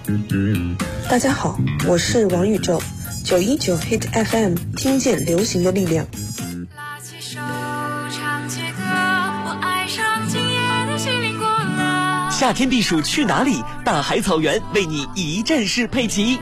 大家好，我是王宇宙，919 Hit FM， 听见流行的力量。 拉起手唱起歌，我爱上今夜的心灵过了。 夏天避暑去哪里？大海草原为你一站式配齐。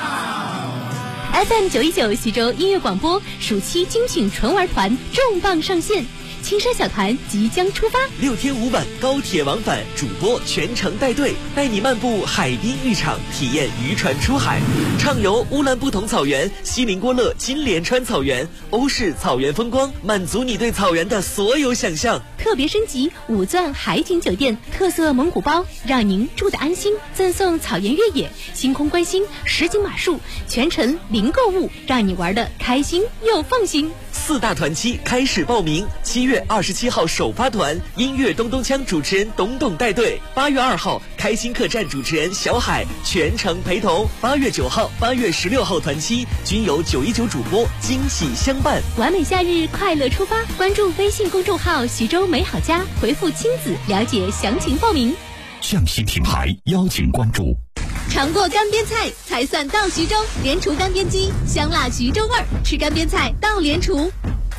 FM 919徐州音乐广播暑期精品纯玩团重磅上线，青山小团即将出发 ，6天5晚高铁往返，主播全程带队，带你漫步海滨浴场，体验渔船出海，畅游乌兰布统草原、锡林郭勒金莲川草原、欧式草原风光，满足你对草原的所有想象。 特别升级5钻海景酒店，特色蒙古包，让您住得安心，赠送草原越野、星空观星、实景马术，全程零购物，让你玩得开心又放心。 4大团期开始报名，7月27号首发团，音乐咚咚锵主持人董董带队；8月2号开心客栈主持人小海全程陪同；8月9号、8月16号团期均由919主播惊喜相伴。 完美夏日快乐出发，关注微信公众号徐州美好家，回复亲子了解详情报名。 向西品牌邀请关注。 尝过干煸菜才算到徐州，莲厨干煸鸡，香辣徐州味儿，吃干煸菜到莲厨。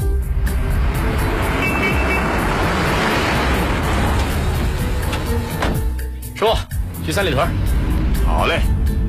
师傅，去三里屯。 好嘞。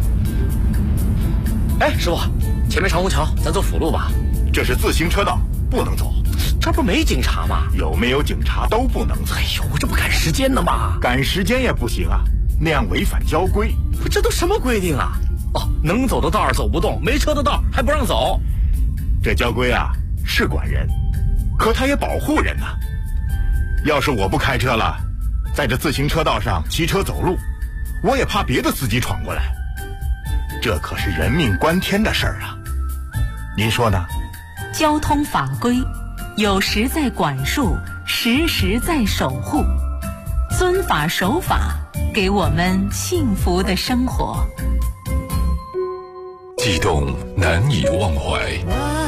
哎，师傅，前面长虹桥，咱走辅路吧。 这是自行车道，不能走。 这不没警察吗？ 有没有警察都不能走。 哎呦，这不赶时间呢吗？ 赶时间也不行啊，那样违反交规。 这都什么规定啊？哦，能走的道儿走不动，没车的道儿还不让走。 这交规啊是管人，可它也保护人呐。要是我不开车了，在这自行车道上骑车走路，我也怕别的司机闯过来。这可是人命关天的事儿啊，您说呢？ 交通法规有时在管束，时时在守护，遵法守法，给我们幸福的生活。 激动难以忘怀，